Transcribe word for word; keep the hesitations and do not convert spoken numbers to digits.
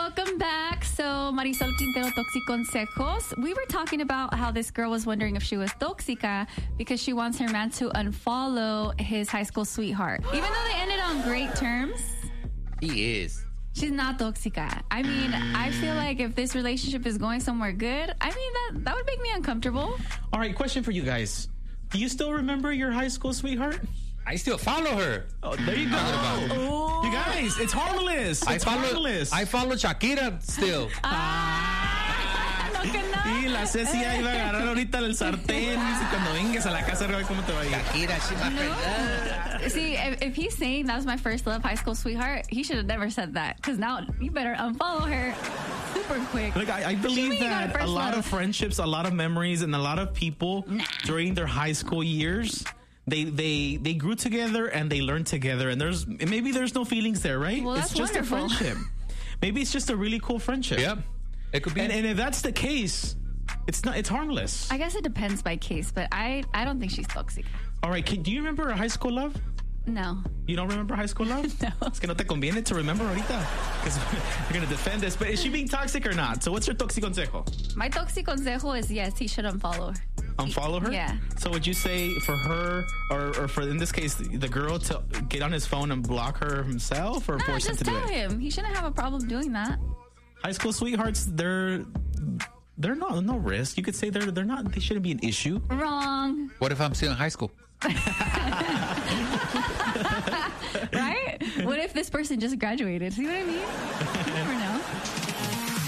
welcome back. So, Marisol Quintero, Toxiconsejos. We were talking about how this girl was wondering if she was tóxica because she wants her man to unfollow his high school sweetheart. Even though they ended on great terms. He is. She's not tóxica. I mean, I feel like if this relationship is going somewhere good, I mean, that, that would make me uncomfortable. All right, question for you guys. Do you still remember your high school sweetheart? I still follow her. Oh, there you go. Oh. You guys, it's harmless. I It's follow, harmless. I follow Shakira still. Ah, no que no. Y la Ceci ya iba a agarrar ahorita el sartén. Dice, cuando vengas a la casa, a ver cómo te va a ir. Shakira, she my friend. No. See, if, if he's saying that was my first love, high school sweetheart, he should have never said that. Because now you better unfollow her super quick. Look, I, I believe you got a that first a lot love? of friendships, a lot of memories, and a lot of people Nah. during their high school years, they they they grew together and they learned together. And there's maybe there's no feelings there, right? Well, it's that's just wonderful. a friendship. Maybe it's just a really cool friendship. Yep. It could be. And, and if that's the case, it's not. It's harmless. I guess it depends by case, but I, I don't think she's toxic. All right. Can, do you remember a high school love? No. You don't remember high school love? No. Es que no te conviene to remember ahorita. Because you're going to defend this. But is she being toxic or not? So what's your toxic consejo? My toxic consejo is yes, he should unfollow her. Unfollow her? Yeah. So would you say for her, or, or for, in this case, the girl to get on his phone and block her himself, or No, force him just to do tell it? him. He shouldn't have a problem doing that. High school sweethearts, they're... They're not no risk. You could say they're they're not. They shouldn't be an issue. Wrong. What if I'm still in high school? Right? What if this person just graduated? See what I mean? You never know.